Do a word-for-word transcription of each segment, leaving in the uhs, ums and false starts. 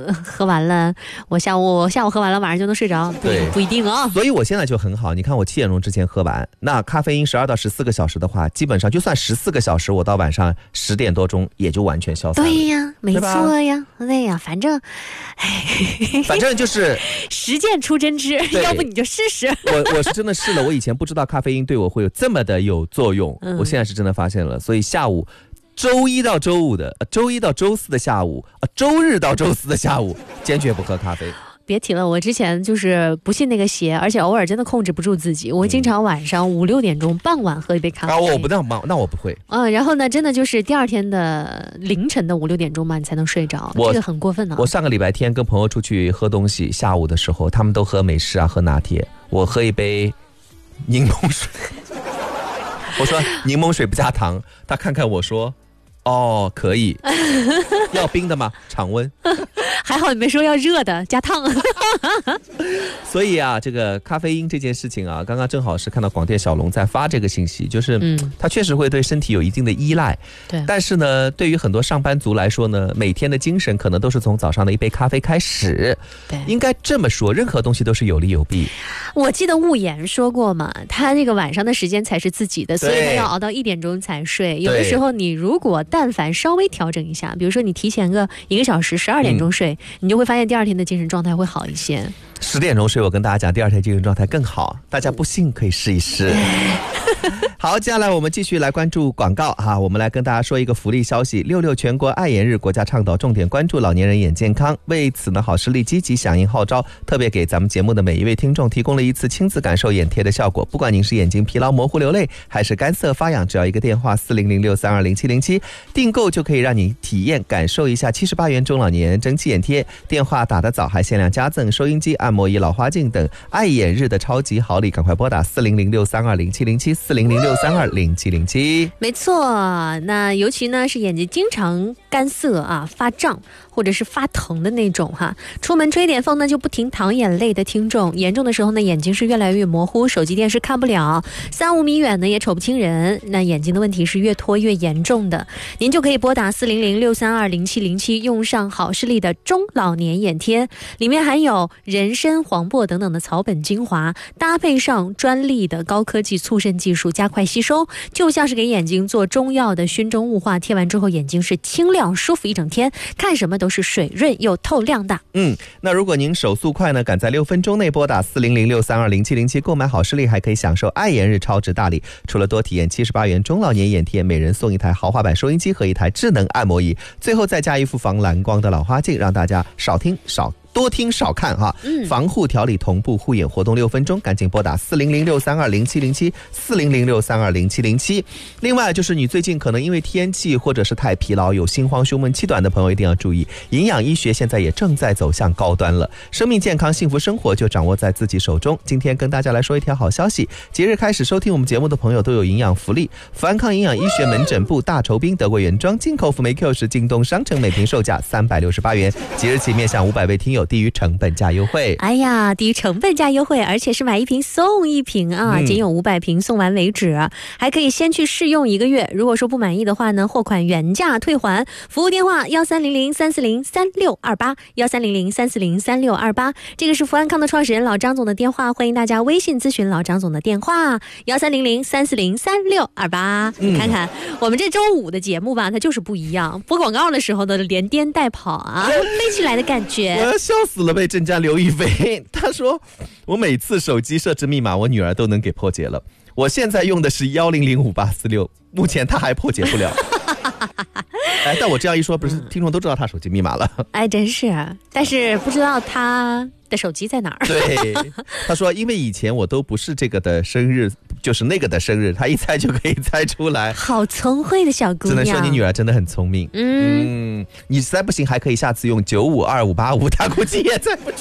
喝完了，我下午我下午喝完了，晚上就能睡着，不不一定啊。 所以我现在就很好，你看我七点钟之前喝完，那咖啡因十二到十四个小时的话，基本上就算十四个小时，我到晚上十点多钟也就完全消散了。 对呀，没错呀，对呀，反正， 哎，反正就是实践出真知，要不你就试试。 我我是真的试了，我以前不知道咖啡因对我会有这么的有作用，嗯、我现在是真的发现了，所以下午。周一到周五的，呃，周一到周四的下午，呃，周日到周四的下午，坚决不喝咖啡。 别提了，我之前就是不信那个邪，而且偶尔真的控制不住自己，我经常晚上五六点钟傍晚喝一杯咖啡。 啊，我不那么，那我不会。 嗯，然后呢，真的就是第二天的凌晨的五六点钟吧，你才能睡着，这个很过分啊。 我上个礼拜天跟朋友出去喝东西，下午的时候他们都喝美式啊，喝拿铁，我喝一杯柠檬水。我说柠檬水不加糖，他看看我说。哦，可以。要冰的吗？常温。 还好你没说要热的加烫。 所以啊，这个咖啡因这件事情啊，刚刚正好是看到广电小龙在发这个信息，就是嗯，它确实会对身体有一定的依赖。 对。 但是呢，对于很多上班族来说呢，每天的精神可能都是从早上的一杯咖啡开始。 对。 应该这么说，任何东西都是有利有弊。 我记得悟言说过嘛，他那个晚上的时间才是自己的，所以他要熬到一点钟才睡。有的时候你如果但凡稍微调整一下，比如说你提前个一个小时，十二点钟睡、嗯，你就会发现第二天的精神状态会好一些。 十点钟睡，我跟大家讲，第二天精神状态更好。大家不信可以试一试。好，接下来我们继续来关注广告哈。我们来跟大家说一个福利消息：六六全国爱眼日，国家倡导重点关注老年人眼健康。为此呢，好视力积极响应号召，特别给咱们节目的每一位听众提供了一次亲自感受眼贴的效果。不管您是眼睛疲劳、模糊、流泪，还是干涩发痒，只要一个电话四零零六三二零七零七订购，就可以让你体验感受一下七十八元中老年蒸汽眼贴。电话打得早还限量加赠收音机、按摩仪、老花镜等爱眼日的超级好礼，赶快拨打四零零六三二零七零七四零零六三二零七零七。 没错，那尤其呢是眼睛经常干涩啊、发胀或者是发疼的那种哈，出门吹点风呢就不停淌眼泪的听众，严重的时候呢眼睛是越来越模糊，手机电视看不了，三五米远呢也瞅不清人，那眼睛的问题是越拖越严重的，您就可以拨打四零零六三二零七零七，用上好视力的中老年眼贴，里面含有人参、黄柏等等的草本精华，搭配上专利的高科技促渗技术，加快吸收，就像是给眼睛做中药的熏蒸雾化，贴完之后眼睛是清亮舒服一整天，看什么都是水润又透亮的。 嗯，那如果您手速快呢，赶在六分钟内拨打四零零六三二零七零七购买好视力，还可以享受爱眼日超值大礼，除了多体验七十八元中老年眼贴，每人送一台豪华版收音机和一台智能按摩仪，最后再加一副防蓝光的老花镜，让大家少听少多听少看哈，防护调理同步护眼活动六分钟，赶紧拨打四零零六三二零七零七四零零六三二零七零七。另外就是你最近可能因为天气或者是太疲劳，有心慌、胸闷、气短的朋友一定要注意，营养医学现在也正在走向高端了，生命健康、幸福生活就掌握在自己手中。今天跟大家来说一条好消息，即日开始收听我们节目的朋友都有营养福利，福安康营养医学门诊部大酬宾德国原装进口辅酶 Q 是京东商城每瓶售价三百六十八元，即日起面向五百位听友低于成本价优惠。 哎呀，低于成本价优惠，而且是买一瓶送一瓶啊，仅有五百瓶，送完为止，还可以先去试用一个月，如果说不满意的话呢，货款原价退还。服务电话幺三零零三四零三六二八幺三零零三四零三六二八，这个是福安康的创始人老张总的电话，欢迎大家微信咨询老张总的电话幺三零零三四零三六二八。你看看我们这周五的节目吧，它就是不一样，播广告的时候的连颠带跑啊，飞起来的感觉， 我要笑死了。被镇江刘亦菲他说，我每次手机设置密码我女儿都能给破解了，我现在用的是一零零五八四六，目前她还破解不了。哎，但我这样一说，不是听众都知道她手机密码了？哎， 真是，但是不知道她的手机在哪儿。 对，他说因为以前我都不是这个的生日就是那个的生日，他一猜就可以猜出来。 好聪慧的小姑娘， 只能说你女儿真的很聪明。嗯, 嗯你实在不行还可以下次用九五二五八五，他估计也猜不出。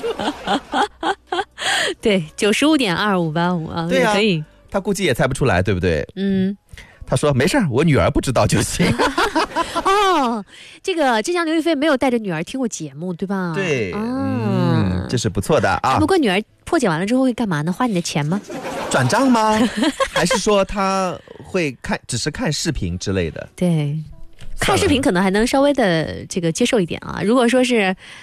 对，九十五点二五八五啊， 对啊， 可以， 他估计也猜不出来，对不对？ 嗯。 他说没事，我女儿不知道就行。 哦，这个镇江刘亦菲没有带着女儿听过节目，对吧？ 对，哦、嗯，这是不错的啊。 不过女儿破解完了之后会干嘛呢？花你的钱吗？ 转账吗？还是说她会看，只是看视频之类的？ 对。看视频可能还能稍微的这个接受一点啊，如果说是